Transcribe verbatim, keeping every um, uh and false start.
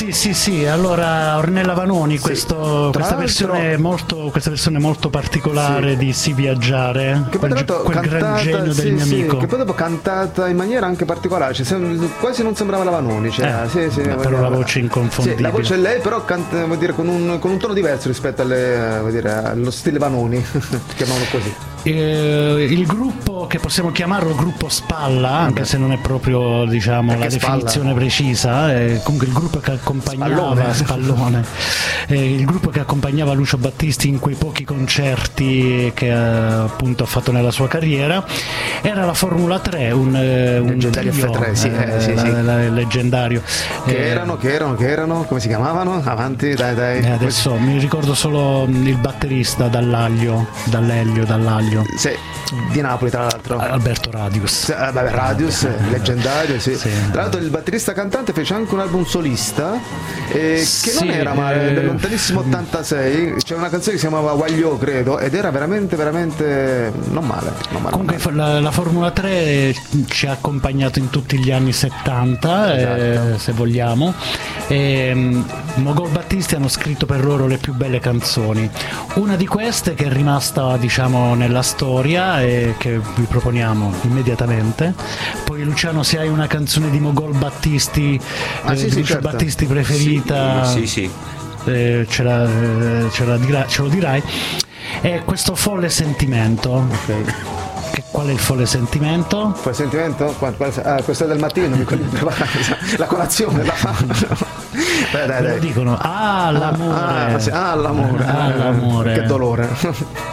Sì, sì, sì, allora Ornella Vanoni, Sì. questo, Tra questa, l'altro- versione molto, questa versione molto particolare Sì. di Si viaggiare, Che poi quel, tra l'altro quel gran cantata, genio sì, del mio sì, amico. che poi dopo cantata in maniera anche particolare, cioè, sem- quasi non sembrava la Vanoni, cioè, Eh, sì, sì, beh, vuol però dire- la voce inconfondibile. Sì, la voce è lei, però canta, vuol dire, con, un, con un tono diverso rispetto alle, vuol dire, allo stile Vanoni, chiamavano così. Eh, il gruppo, che possiamo chiamarlo gruppo Spalla, anche Vabbè. se non è proprio, diciamo, Perché la spalla? definizione precisa, è comunque il gruppo che accompagnava Spallone. Spallone, eh, il gruppo che accompagnava Lucio Battisti in quei pochi concerti che eh, appunto ha fatto nella sua carriera, era la Formula tre, un, eh, un Leggendario trio, F tre, sì, eh, sì, la- sì. la- leggendario. Che Eh, erano, che erano, che erano, come si chiamavano? Avanti, dai, dai. eh, adesso mi ricordo solo mh, il batterista Dall'Aglio, Dall'Elio, Dall'Aglio. Sì, di Napoli tra l'altro. Alberto Radius. Sì, eh, vabbè, Radius, Eh, leggendario, sì. sì. Tra l'altro il batterista cantante fece anche un album solista eh, che Sì, non era male, eh, del lontanissimo ottantasei, c'è una canzone che si chiamava Waglio, credo, ed era veramente, veramente non male. Non male Comunque non male. la, la Formula tre ci ha accompagnato in tutti gli anni settanta, Esatto. eh, se vogliamo. E, um, Mogol Battisti hanno scritto per loro le più belle canzoni. Una di queste, che è rimasta, diciamo, nella storia e che vi proponiamo immediatamente. Poi Luciano, se hai una canzone di Mogol Battisti, Ah, eh, sì, di sì, Lucio certo. Battisti preferita, Sì, sì. eh, ce, la, eh, ce, la dirà- ce lo dirai. È questo Folle Sentimento. Ok. Che, qual è il folle sentimento? Quel sentimento? Qual- qual- ah, questo è del mattino, mi quelli preparati, la colazione la fanno. Dai, dai, Me lo dai. dicono, ah l'amore, Ah, sì, ah, l'amore. Ah, l'amore. Che dolore.